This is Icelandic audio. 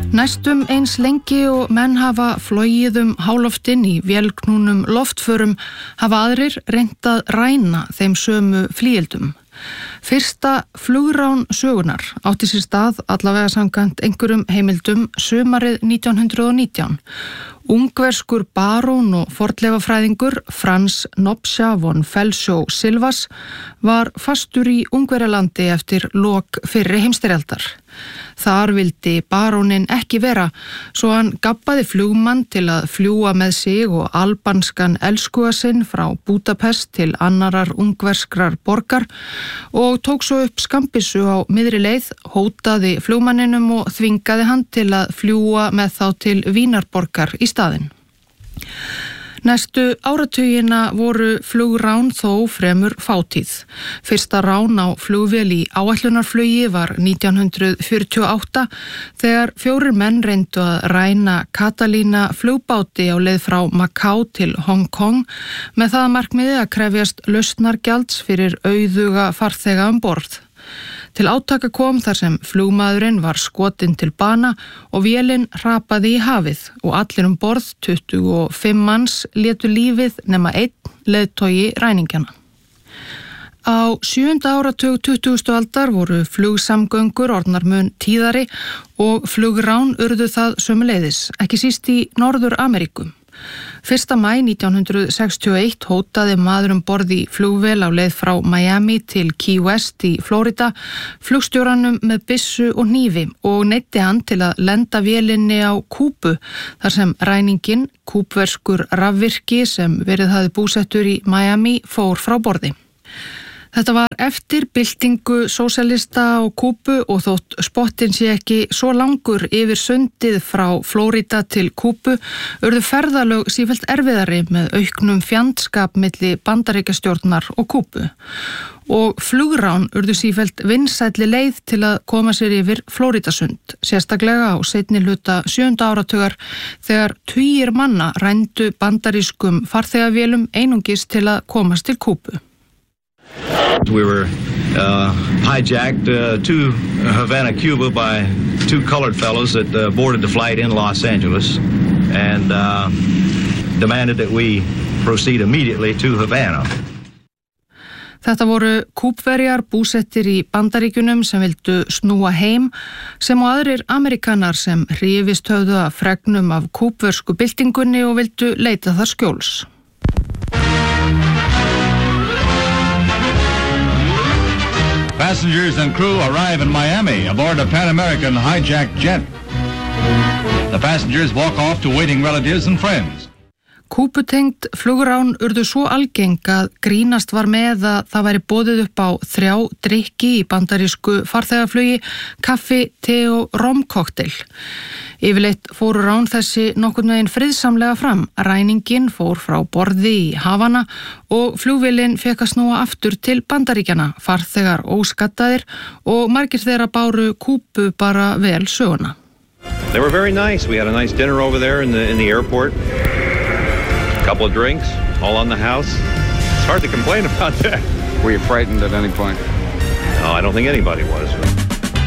Næstum eins lengi og menn hafa flogið háloftinn í vélknúnum loftförum hafa aðrir reynt að ræna þeim sömu flygildum. Fyrsta flugrán sögunar átti sér stað allavega samkvæmt einhverjum heimildum sumarið 1919. Ungverskur barón og fornleifafræðingur Franz Nobsja von Felsjö-Silvas var fastur í Ungverjalandi eftir lok fyrri heimsstyrjaldar. Þar vildi baróninn ekki vera, svo hann gabbaði flugmann til að fljúga með sig og albanskan elskuga sinn frá Budapest til annarar ungverskrar borgar og tók svo upp skambissu á miðri leið, hótaði flugmanninum og þvingaði hann til að fljúga með þá til Vínarborgar í staðinn. Næstu áratugina voru flugrán þó fremur fátíð. Fyrsta rán á flugvél í áætlunarflugi var 1948 þegar 4 menn reyndu að ræna Catalina flugbáti á leið frá Macau til Hong Kong með það markmiði að krefjast lausnargjalds fyrir auðuga farþega borð. Til átaka kom þar sem flugmaðurinn var skotinn til bana og vélin hrapaði í hafið og allir borð 25 manns létu lífið nema 1 leiðtogi ræningjana. Á 7. áratug 20. aldar voru flugsamgöngur orðnar mun tíðari og flugrán urðu það sömuleiðis, ekki síst í Norður-Ameríku. 1. maí 1961 hótaði maður borð í flugvél á leið frá Miami til Key West í Flórida flugstjóranum með byssu og hnífi og neyddi hann til að lenda vélinni á Kúbu þar sem ræninginn, kúbverskur rafvirki sem verið hafði búsettur í Miami, fór frá borði. Þetta var eftir byltingu sósíalista á Kúbu og þótt spottinn sé ekki svo langur yfir sundið frá Flórida til Kúbu urðu ferðalög sífellt erfiðari með auknum fjandskap milli Bandaríkjastjórnar og Kúbu. Og flugrán urðu sífellt vinsælli leið til að koma sér yfir Flórídasund, sérstaklega á seinni hluta 7. áratugar þegar tugir manna rændu bandarískum farþegavélum einungis til að komast til Kúbu. We were hijacked to Havana, Cuba by 2 colored fellows that boarded the flight in Los Angeles and demanded that we proceed immediately to Havana. Þetta voru Kúbverjar búsettir í Bandaríkjunum sem vildu snúa heim sem og aðrir Amerikanar sem hrifist höfðu af fregnum af kúbversku byltingunni og vildu leita þar skjóls. Passengers and crew arrive in Miami aboard a Pan American hijacked jet. The passengers walk off to waiting relatives and friends. Kúbutengt flugrán urðu svo algeng að grínast var með að það væri boðið upp á 3 drykki í bandarísku farþegaflugi, kaffi, te og romkokteil. Yfirleitt fóru rán þessi nokkurn veginn friðsamlega fram. Ræningin fór frá borði í Havana og flugvélin fekk að snúa aftur til Bandaríkjana, farþegar óskattaðir og margir þeirra báru Kúbu bara vel söguna. They were very nice. We had a nice dinner over there in the airport. A couple of drinks, all on the house. It's hard to complain about that. Were you frightened at any point? No, I don't think anybody was.